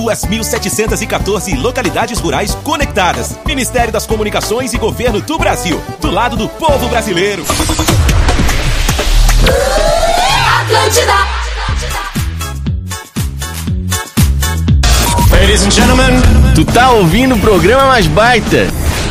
As 1.714 localidades rurais conectadas. Ministério das Comunicações e Governo do Brasil. Do lado do povo brasileiro. Atlântida. Ladies and gentlemen, tu tá ouvindo o programa mais baita.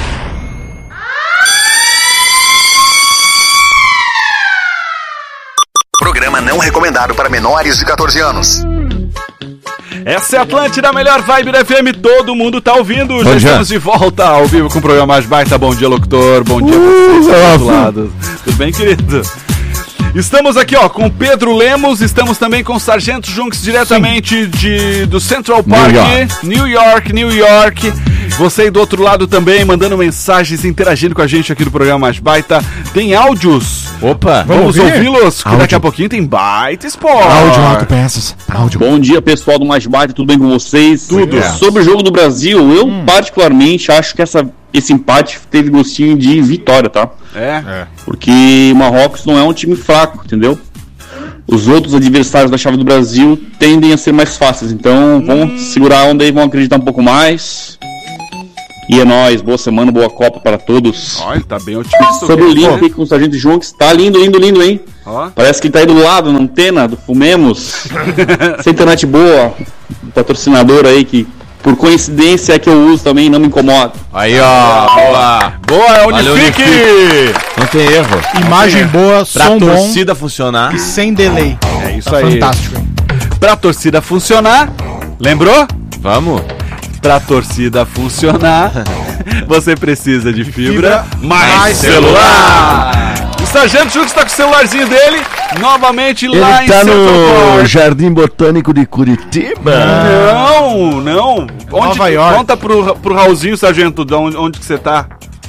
Programa não recomendado para menores de 14 anos. Essa é a Atlântida, a melhor vibe da FM, todo mundo tá ouvindo. Já estamos de volta ao vivo com o programa mais baita. Bom dia, locutor, bom dia vocês do outro lado. Tudo bem, querido? Estamos aqui, ó, com Pedro Lemos, estamos também com o Sargento Junks, diretamente do Central Park, New York. Você aí do outro lado também, mandando mensagens, interagindo com a gente aqui do programa mais baita. Tem áudios. Opa, vamos ouvi-los, que daqui a pouquinho tem Baita Sport. Áudio, autopeças. Áudio. Bom dia, pessoal do Mais Baita, tudo bem com vocês? Tudo. Sobre o jogo do Brasil, eu particularmente acho que esse empate teve gostinho de vitória, tá? Porque o Marrocos não é um time fraco, entendeu? Os outros adversários da chave do Brasil tendem a ser mais fáceis, então vamos segurar a onda aí, vão acreditar um pouco mais. E é nóis, boa semana, boa Copa para todos. Olha, tá bem otimista. Sobre o link aqui com o Sargento Junks, tá lindo, hein? Parece que ele tá aí do lado, na antena do Fumemos. Essa internet boa, patrocinador aí que, por coincidência, é que eu uso também, não me incomoda. Aí, ó, boa. Boa, é Unifique! Não tem erro. Imagem boa, Pra som bom torcida funcionar. e sem delay. É isso Tá aí. fantástico, hein? Pra torcida funcionar, lembrou? Vamos. Pra torcida funcionar, você precisa de fibra mais celular. O Sargento Junks tá com o celularzinho dele, novamente lá em Ele tá Central no Park. Jardim Botânico de Curitiba. Não. Nova York. Conta pro Raulzinho, Sargento, de onde que você tá?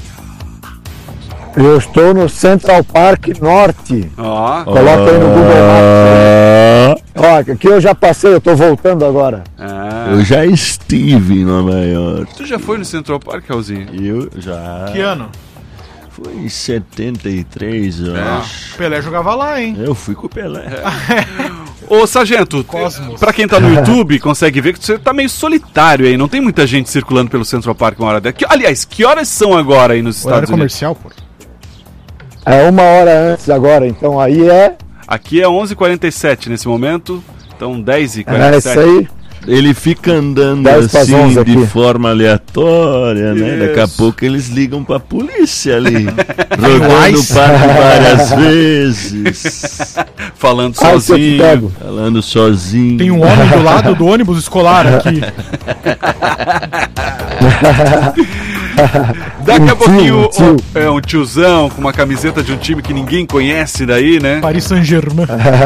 Eu estou no Central Park Norte. Ó. Coloca aí no Google Maps. Ó, aqui eu já passei, eu tô voltando agora. Eu já estive em Nova York. Tu já foi no Central Park, Raulzinho? Eu já. Que ano? Foi em 73, eu acho. O Pelé jogava lá, hein? Eu fui com o Pelé. Ô, Sargento, pra quem tá no YouTube, consegue ver que você tá meio solitário aí. Não tem muita gente circulando pelo Central Park uma hora dessa. Aliás, que horas são agora aí nos Estados Horário Unidos? comercial, pô. É 1 hora antes agora, então aí é... Aqui é 11h47 nesse momento, então 10h47. É isso aí. Ele fica andando 10 para 11 assim aqui. de forma aleatória, né? Daqui a pouco eles ligam pra polícia ali, rodando o parque várias vezes, Falando Ah, eu te sozinho. pego. falando sozinho. Tem um homem do lado do ônibus escolar aqui. Daqui a Um pouquinho, tio. um tiozão com uma camiseta de um time que ninguém conhece daí, né? Paris Saint-Germain.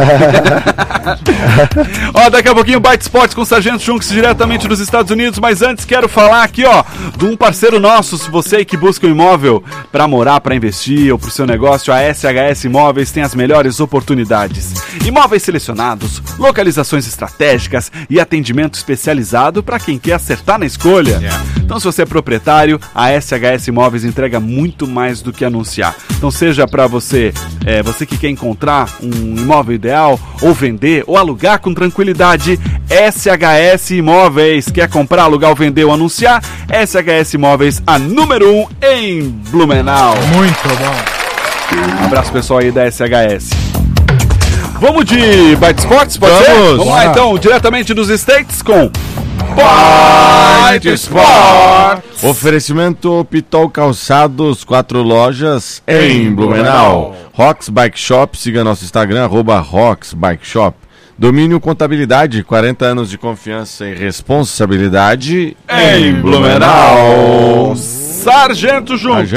Ó, daqui a pouquinho Byte Sports com o Sargento Junks diretamente dos Estados Unidos, mas antes quero falar aqui, ó, de um parceiro nosso. Se você aí que busca um imóvel para morar, para investir ou pro seu negócio, a SHS Imóveis tem as melhores oportunidades. Imóveis selecionados, localizações estratégicas e atendimento especializado para quem quer acertar na escolha. Então, se você é proprietário, a SHS Imóveis entrega muito mais do que anunciar. Então, seja para você, você que quer encontrar um imóvel ideal, ou vender, ou alugar com tranquilidade, SHS Imóveis. Quer comprar, alugar ou vender ou anunciar? SHS Imóveis, a número 1 em Blumenau. Muito bom. Um abraço pessoal aí da SHS. Vamos de Byte Sports, pode ser? Vamos lá então, diretamente dos States com Byte Sports. Oferecimento Pitol Calçados, 4 lojas em Blumenau. Rocks Bike Shop, siga nosso Instagram, @Rocks Bike Shop. Domínio Contabilidade, 40 anos de confiança e responsabilidade Em Blumenau. Sargento Junks.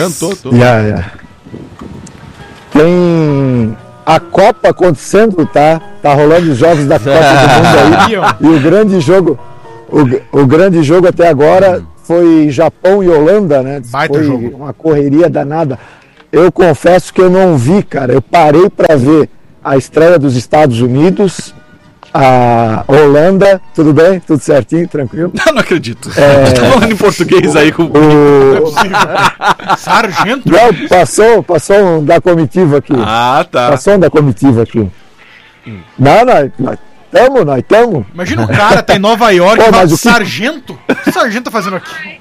Tem a Copa acontecendo, tá? Tá rolando os jogos da Copa do Mundo aí. E o grande jogo, o grande jogo até agora foi Japão e Holanda, né? Baita Foi jogo. uma correria danada. Eu confesso que eu não vi, cara. Eu parei para ver a estreia dos Estados Unidos, a Holanda. Tudo bem? Tudo certinho? Tranquilo? Não acredito. Tá falando em português aí com Sargento? Não, passou um da comitiva aqui. Ah, tá. Passou um da comitiva aqui. Não, Nós estamos. Imagina o cara tá em Nova York, Pô, mas o que- sargento. O que o sargento tá fazendo aqui?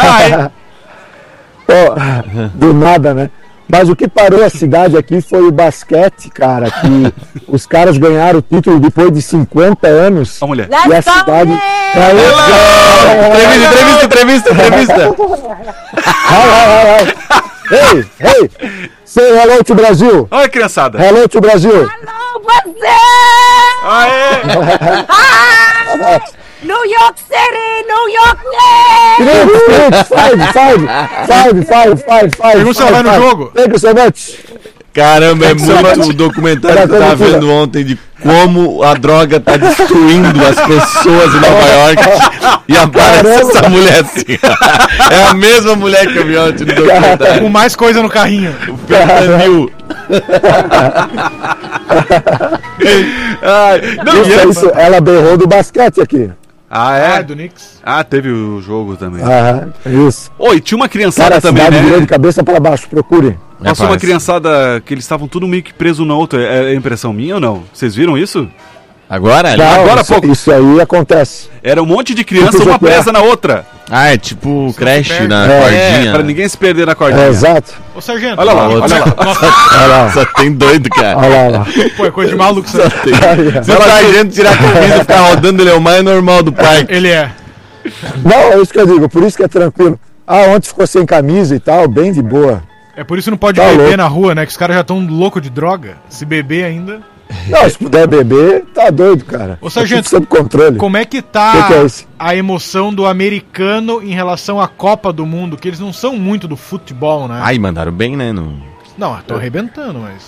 Do nada, né? Mas o que parou a cidade aqui foi o basquete, cara, que os caras ganharam o título depois de 50 anos. A mulher. E a cidade... Entrevista. Hey, say hello to Brasil. Olha, criançada. Hello to Brasil. Alô, você! Aê! New York City! New York City! Pergunta se ela vai no jogo. Thank you so much. Caramba, é muito o documentário que eu tava vendo ontem de como a droga tá destruindo as pessoas em Nova York. E aparece essa mulher assim. É a mesma mulher que eu vi ontem no documentário. Com mais coisa no carrinho. O fentanil. Isso, ela berrou do basquete aqui. Ah, é? Do Knicks. Ah, teve o jogo também. Isso. Oi, tinha uma criançada Cara, a também, cidade virou né? de cabeça para baixo, procurem. Passou uma Rapaz. criançada que eles estavam tudo meio que preso na outra. É impressão minha ou não? Vocês viram isso? Agora? Não, Agora há isso, pouco. isso aí acontece. Era um monte de criança, Tipo uma GTA. presa na outra. Ah, é tipo creche na É, cordinha. Pra ninguém se perder na cordinha. Exato. Ô, sargento. Olha lá, olha olha lá. Olha lá, Só tem doido, cara. olha lá. Pô, é coisa de maluco, sargento. Se o sargento tirar a camisa e ficar rodando, ele é o mais normal do parque. Ele é. Não, é isso que eu digo, por isso que é tranquilo. Ontem ficou sem camisa e tal, bem de boa. É por isso que não pode Tá beber louco. na rua, né? Que os caras já estão loucos de droga. Se beber ainda. Não, se puder beber, tá doido, cara. Ô, sargento, Tá tudo sob controle. Como é que tá Que é esse? a emoção do americano em relação à Copa do Mundo? Que eles não são muito do futebol, né? Ai, mandaram bem, né? No... Não, estão arrebentando, mas...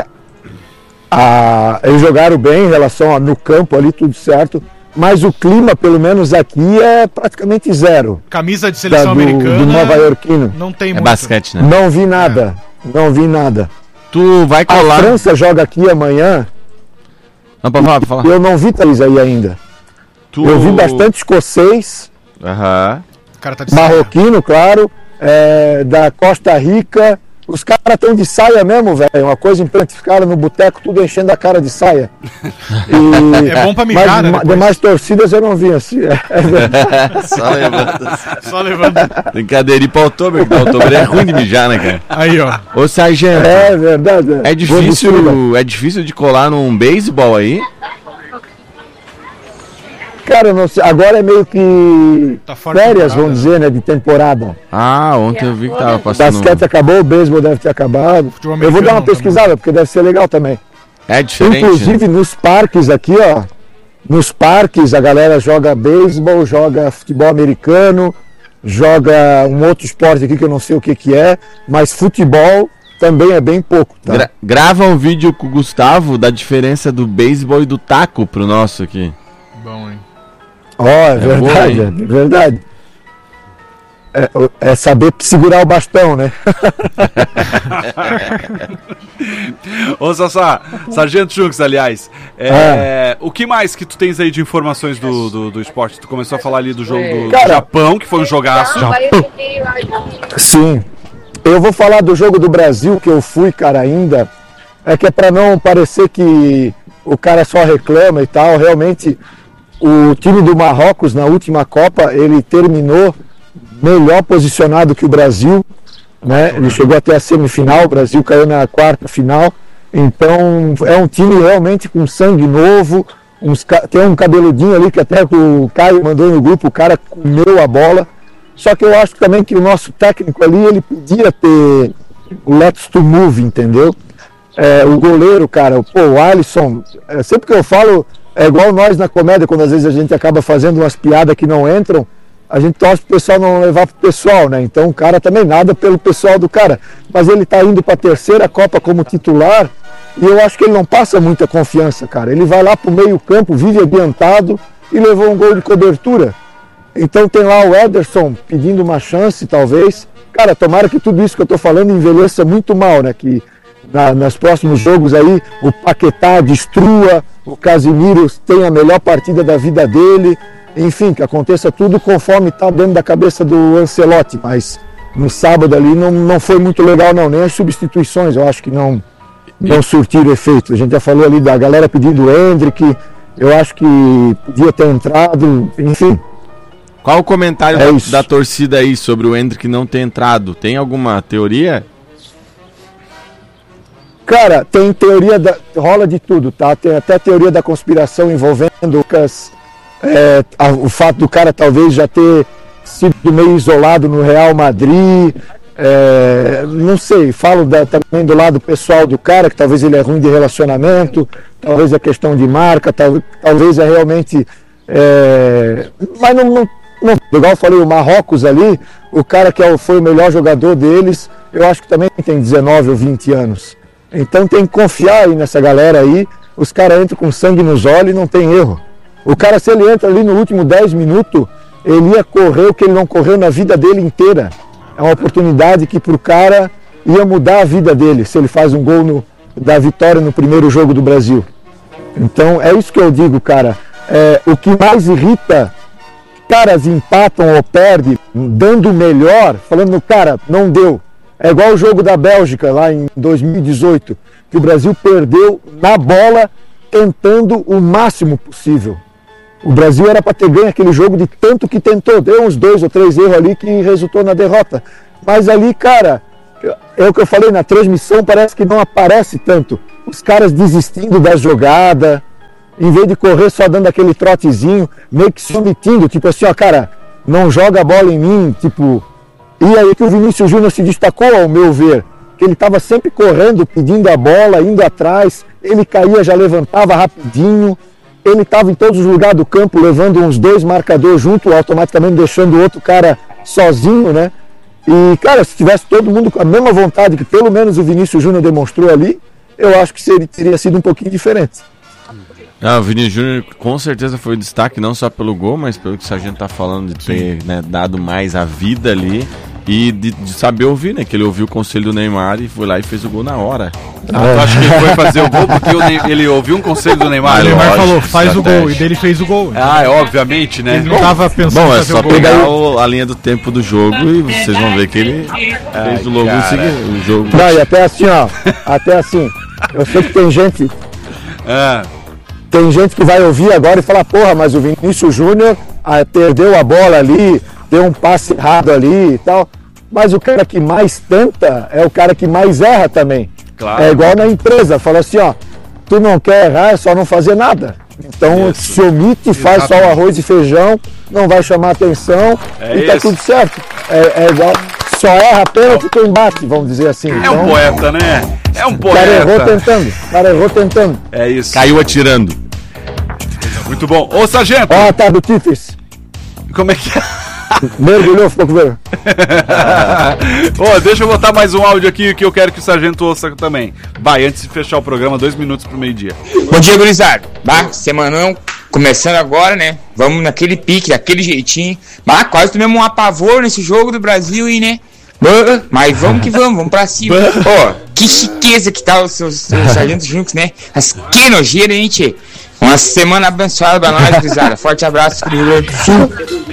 Eles jogaram bem em relação no campo ali, tudo certo. Mas o clima, pelo menos aqui, é praticamente zero. Camisa de seleção do americana nova-iorquino. não tem É muito. basquete, né? Não vi nada. Não vi nada. Tu vai A colar. França joga aqui amanhã. Não, pra falar. Eu não vi Thaís aí ainda. Tu... Eu vi bastante escocês, Aham. O cara tá de saia. marroquino, claro, da Costa Rica. Os caras estão de saia mesmo, velho. Uma coisa impressionante. Ficaram no boteco tudo enchendo a cara de saia. É bom pra mijar, né, depois? Demais torcidas eu não vi assim. Só levanta. Só levando. Brincadeira. E pra outubro, que pra outubro é ruim de mijar, né, cara? Aí, ó. Ô, sargento, É verdade. é difícil de colar num beisebol aí? Cara, eu não sei. Agora é meio que Tá fora de férias, temporada. vamos dizer, né? De temporada. Ah, ontem eu vi que tava O passando... basquete acabou, o beisebol deve ter acabado. Futebol Eu vou dar uma americano pesquisada, porque deve ser legal também. É diferente, Inclusive né? nos parques aqui, ó. Nos parques a galera joga beisebol, joga futebol americano, joga um outro esporte aqui que eu não sei o que é, mas futebol também é bem pouco, tá? Grava um vídeo com o Gustavo da diferença do beisebol e do taco pro nosso aqui. Bom, hein? Ó, é boa, verdade, hein? é verdade. É saber segurar o bastão, né? Ô, Sassá, Sargento Junks, aliás. O que mais que tu tens aí de informações do esporte? Tu começou a falar ali do jogo do Cara, Japão, que foi um jogaço. Sim. Eu vou falar do jogo do Brasil que eu fui, cara, ainda. É que é pra não parecer que o cara só reclama e tal. Realmente, o time do Marrocos na última Copa, ele terminou melhor posicionado que o Brasil, né? Ele chegou até a semifinal, o Brasil caiu na quarta final. Então, é um time realmente com sangue novo. Tem um cabeludinho ali que até o Caio mandou no grupo, o cara comeu a bola. Só que eu acho também que o nosso técnico ali, ele podia ter o let's to move, entendeu? O goleiro, cara, o Alisson, sempre que eu falo, é igual nós na comédia, quando às vezes a gente acaba fazendo umas piadas que não entram, a gente torce pro pessoal não levar pro pessoal, né? Então o cara também nada pelo pessoal do cara. Mas ele tá indo pra terceira Copa como titular e eu acho que ele não passa muita confiança, cara. Ele vai lá pro meio campo, vive adiantado e levou um gol de cobertura. Então tem lá o Ederson pedindo uma chance, talvez. Cara, tomara que tudo isso que eu tô falando envelheça muito mal, né? Que nos próximos jogos aí o Paquetá destrua, o Casimiro tenha a melhor partida da vida dele. Enfim, que aconteça tudo conforme está dentro da cabeça do Ancelotti. Mas no sábado ali não foi muito legal não, nem as substituições eu acho que não surtiram efeito. A gente já falou ali da galera pedindo o Hendrick, Eu acho que podia ter entrado, enfim. Qual o comentário da torcida aí sobre o Endrick não ter entrado? Tem alguma teoria? Cara, tem teoria, rola de tudo, tá? Tem até teoria da conspiração envolvendo o fato do cara talvez já ter sido meio isolado no Real Madrid, não sei, falo também do lado pessoal do cara, que talvez ele é ruim de relacionamento, talvez é questão de marca, talvez é realmente... mas não, igual eu falei, o Marrocos ali, o cara que foi o melhor jogador deles, eu acho que também tem 19 ou 20 anos. Então tem que confiar aí nessa galera aí, os caras entram com sangue nos olhos e não tem erro. O cara, se ele entra ali no último 10 minutos, ele ia correr o que ele não correu na vida dele inteira. É uma oportunidade que pro cara ia mudar a vida dele, se ele faz um gol da vitória no primeiro jogo do Brasil. Então é isso que eu digo, cara. O que mais irrita, caras empatam ou perdem, dando o melhor, falando, cara, não deu. É igual o jogo da Bélgica lá em 2018, que o Brasil perdeu na bola, tentando o máximo possível. O Brasil era para ter ganho aquele jogo de tanto que tentou, deu uns 2 ou 3 erros ali que resultou na derrota. Mas ali, cara, é o que eu falei na transmissão, parece que não aparece tanto. Os caras desistindo da jogada, em vez de correr só dando aquele trotezinho, meio que se omitindo, tipo assim, ó, cara, não joga a bola em mim, tipo... E aí que o Vinícius Júnior se destacou, ao meu ver, que ele estava sempre correndo, pedindo a bola, indo atrás, ele caía, já levantava rapidinho, ele estava em todos os lugares do campo, levando uns 2 marcadores junto, automaticamente deixando o outro cara sozinho, né? E, cara, se tivesse todo mundo com a mesma vontade que pelo menos o Vinícius Júnior demonstrou ali, eu acho que teria sido um pouquinho diferente. O Vinícius Júnior com certeza foi destaque, não só pelo gol, mas pelo que o Sargento tá falando, de ter, né, dado mais a vida ali e de saber ouvir, né? Que ele ouviu o conselho do Neymar e foi lá e fez o gol na hora. Tu acha que ele foi fazer o gol porque ele ouviu um conselho do Neymar? O Neymar falou, faz o gol, e dele fez o gol. Obviamente, né? Ele não tava pensando em fazer fazer o gol. Pegar a linha do tempo do jogo e vocês vão ver que ele fez o logo o jogo. Não, e até assim, eu sei que tem gente... Tem gente que vai ouvir agora e falar, porra, mas o Vinícius Júnior perdeu a bola ali, deu um passe errado ali e tal. Mas o cara que mais tenta é o cara que mais erra também. Claro. É igual na empresa, fala assim, ó, tu não quer errar, é só não fazer nada. Então se omite, faz só o arroz e feijão, não vai chamar atenção e tá tudo certo. É igual, só erra pênalti quem bate, vamos dizer assim. Então, um poeta, né? É um poeta. O cara errou tentando. É isso. Caiu atirando. Muito bom. Ô, Sargento. Ó, tá do Tifes. Como é que é? Mergulhou, ficou com vergonha. Deixa eu botar mais um áudio aqui que eu quero que o Sargento ouça também. Vai, antes de fechar o programa, 2 minutos pro meio-dia. Bom dia, gurizada. Semanão começando agora, né? Vamos naquele pique, daquele jeitinho. Quase tomamos um apavor nesse jogo do Brasil aí, né? Mas vamos que vamos pra cima. Que chiqueza que tá os sargentos juntos, né? Mas que nojeira, hein, tchê? Uma semana abençoada pra nós, gurizada. Forte abraço, do Rio Grande do Sul.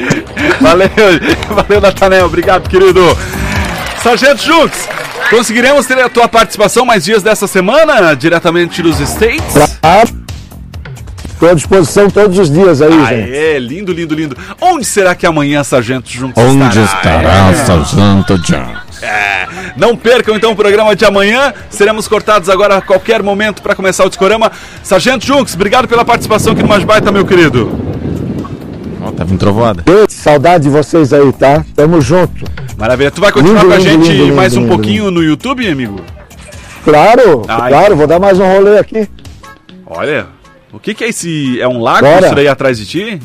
Valeu, Natanel. Obrigado, querido. Sargento Junks, conseguiremos ter a tua participação mais dias dessa semana, diretamente dos States? Estou à disposição todos os dias aí, gente. Lindo, lindo, lindo. Onde será que amanhã Sargento Junks estará? Onde estará Sargento Junks? Não percam então o programa de amanhã. Seremos cortados agora a qualquer momento para começar o Discorama. Sargento Junks, obrigado pela participação aqui no Mais Baita, meu querido. Tava em trovoada. Saudade de vocês aí, tá? Tamo junto. Maravilha. Tu vai continuar com a gente mais um pouquinho no YouTube, amigo? Claro, vou dar mais um rolê aqui. Olha, o que é esse? É um lago isso daí atrás de ti?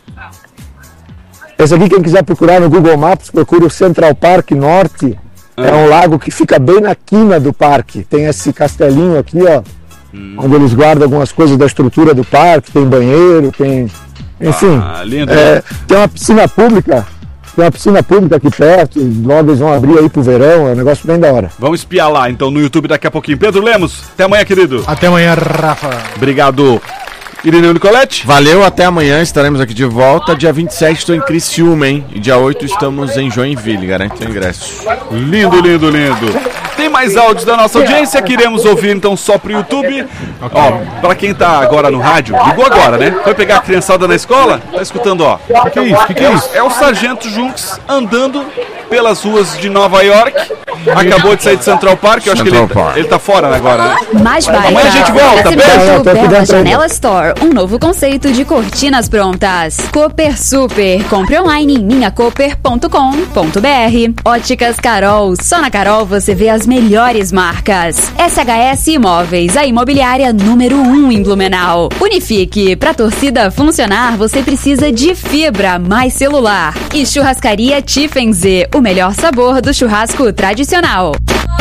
Esse aqui, quem quiser procurar no Google Maps, procura o Central Park Norte. É um lago que fica bem na quina do parque. Tem esse castelinho aqui, ó, onde eles guardam algumas coisas da estrutura do parque. Tem banheiro, tem... Enfim, lindo, tem uma piscina pública. Tem uma piscina pública aqui perto. Logo eles vão abrir aí pro verão. É um negócio bem da hora. Vamos espiar lá, então, no YouTube daqui a pouquinho. Pedro Lemos, até amanhã, querido. Até amanhã, Rafa. Obrigado. Irineu Nicolete. Valeu, até amanhã, estaremos aqui de volta. Dia 27 estou em Criciúma, hein? E dia 8 estamos em Joinville, garante o ingresso. Lindo, lindo, lindo. Tem mais mais áudios da nossa audiência que iremos ouvir então só pro YouTube. Ó, pra quem tá agora no rádio, ligou agora, né? Foi pegar a criançada na escola? Tá escutando, ó. Que é isso? Que é isso? É o Sargento Junks andando pelas ruas de Nova York. Acabou de sair de Central Park, eu acho que ele tá fora agora, né? Mais barato. Amanhã a gente volta, beijo. Bela Janela Store, um novo conceito de cortinas prontas. Cooper Super, compre online em minhacoper.com.br. Óticas Carol, só na Carol você vê as melhores marcas. SHS Imóveis, a imobiliária número 1 em Blumenau. Unifique, pra torcida funcionar você precisa de fibra mais celular. E Churrascaria Tiffenze, o melhor sabor do churrasco tradicional.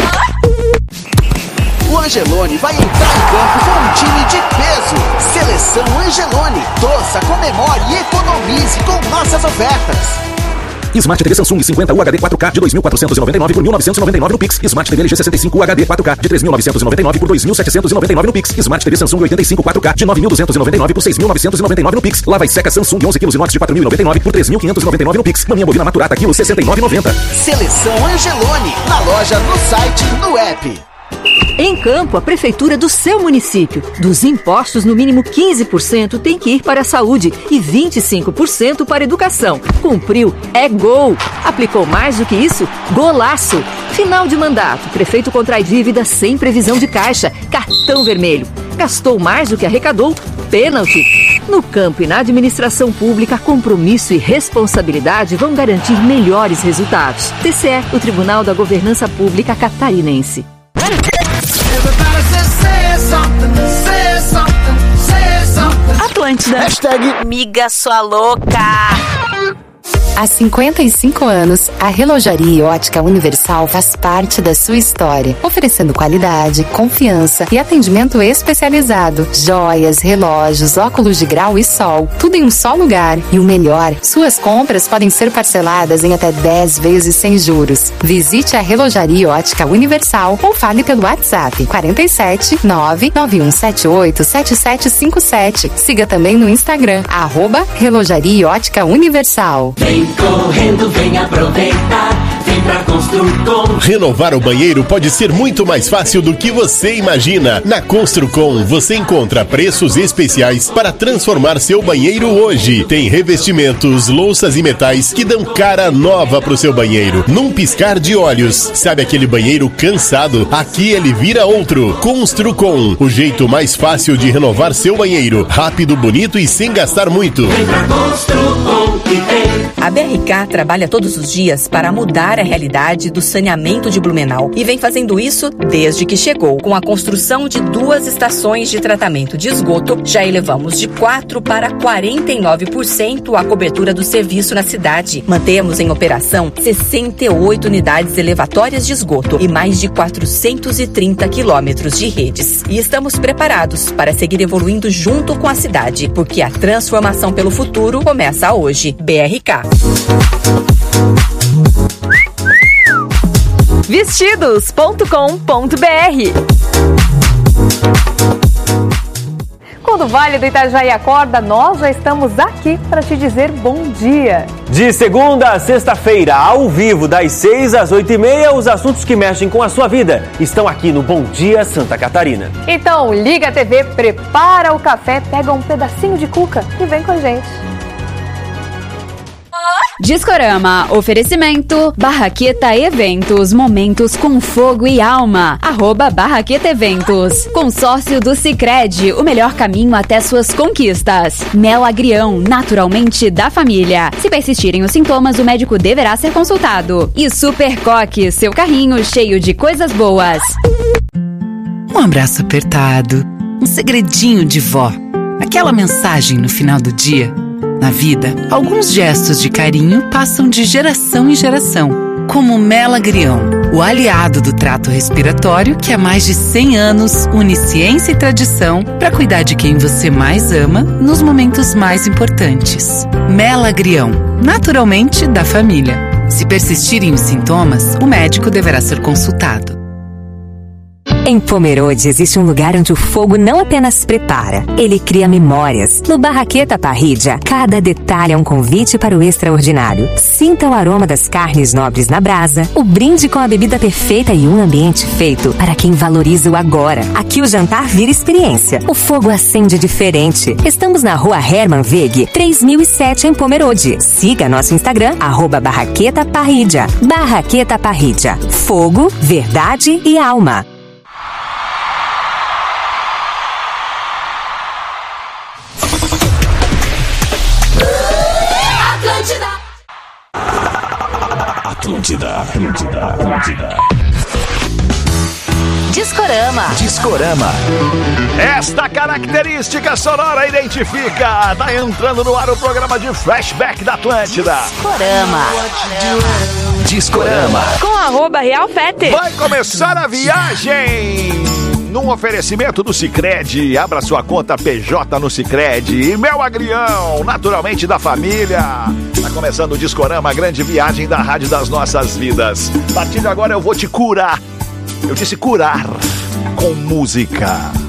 O Angelone vai entrar em campo com um time de peso. Seleção Angelone. Torça, comemore e economize com nossas ofertas. Smart TV Samsung 50 UHD 4K de 2.499 por 1.999 no Pix. Smart TV LG 65 UHD 4K de 3.999 por 2.799 no Pix. Smart TV Samsung 85 4K de 9.299 por 6.999 no Pix. Lava e seca Samsung 11 kg inox de 4.099 por 3.599 no Pix. Maminha bovina maturata quilo 69,90. Seleção Angelone. Na loja, no site, no app. Em Campo, a prefeitura do seu município. Dos impostos, no mínimo 15% tem que ir para a saúde e 25% para a educação. Cumpriu, é gol. Aplicou mais do que isso? Golaço. Final de mandato, prefeito contrai dívida sem previsão de caixa. Cartão vermelho. Gastou mais do que arrecadou? Pênalti. No campo e na administração pública, compromisso e responsabilidade vão garantir melhores resultados. TCE, o Tribunal da Governança Pública Catarinense. Atlântida. Miga sua louca. Há 55 anos, a Relojaria Ótica Universal faz parte da sua história, oferecendo qualidade, confiança e atendimento especializado. Joias, relógios, óculos de grau e sol, tudo em um só lugar. E o melhor, suas compras podem ser parceladas em até 10 vezes sem juros. Visite a Relojaria Ótica Universal ou fale pelo WhatsApp 47 99178 7757. Siga também no Instagram, @Relojaria Ótica Universal. Vem correndo, vem aproveitar, vem pra Construcom. Renovar o banheiro pode ser muito mais fácil do que você imagina. Na Construcom você encontra preços especiais para transformar seu banheiro hoje. Tem revestimentos, louças e metais que dão cara nova pro seu banheiro. Num piscar de olhos. Sabe aquele banheiro cansado? Aqui ele vira outro. Construcom, o jeito mais fácil de renovar seu banheiro. Rápido, bonito e sem gastar muito. Vem pra Construcom que tem. A BRK trabalha todos os dias para mudar a realidade do saneamento de Blumenau e vem fazendo isso desde que chegou. Com a construção de 2 estações de tratamento de esgoto, já elevamos de 4% para 49% a cobertura do serviço na cidade. Mantemos em operação 68 unidades elevatórias de esgoto e mais de 430 quilômetros de redes. E estamos preparados para seguir evoluindo junto com a cidade, porque a transformação pelo futuro começa hoje. BRK. Vestidos.com.br. Quando o Vale do Itajaí acorda, nós já estamos aqui para te dizer bom dia. De segunda a sexta-feira, ao vivo, das 6 às 8h30, os assuntos que mexem com a sua vida estão aqui no Bom Dia Santa Catarina. Então, liga a TV, prepara o café, pega um pedacinho de cuca e vem com a gente. Discorama, oferecimento, Barraqueta Eventos, momentos com fogo e alma, @Barraqueta Eventos. Consórcio do Sicredi, o melhor caminho até suas conquistas. Mel Agrião, naturalmente da família. Se persistirem os sintomas, o médico deverá ser consultado. E Super Coque, seu carrinho cheio de coisas boas. Um abraço apertado, um segredinho de vó, aquela mensagem no final do dia. Na vida, alguns gestos de carinho passam de geração em geração, como Mel Agrião, o aliado do trato respiratório que há mais de 100 anos une ciência e tradição para cuidar de quem você mais ama nos momentos mais importantes. Mel Agrião, naturalmente da família. Se persistirem os sintomas, o médico deverá ser consultado. Em Pomerode existe um lugar onde o fogo não apenas prepara, ele cria memórias. No Barraqueta Parrilla, cada detalhe é um convite para o extraordinário. Sinta o aroma das carnes nobres na brasa, o brinde com a bebida perfeita e um ambiente feito para quem valoriza o agora. Aqui o jantar vira experiência. O fogo acende diferente. Estamos na Rua Hermann Wegg, 3007 em Pomerode. Siga nosso Instagram, @Barraqueta Parrilla. Barraqueta Parrilla. Fogo, verdade e alma. Atlântida. Discorama. Esta característica sonora identifica. Tá entrando no ar o programa de flashback da Atlântida. Discorama. Com @RealFete. Vai começar a viagem. Num oferecimento do Sicredi, abra sua conta PJ no Sicredi. E Mel Agrião, naturalmente da família. Tá começando o Discorama, a grande viagem da rádio das nossas vidas. A partir de agora eu vou te curar. Eu disse curar com música.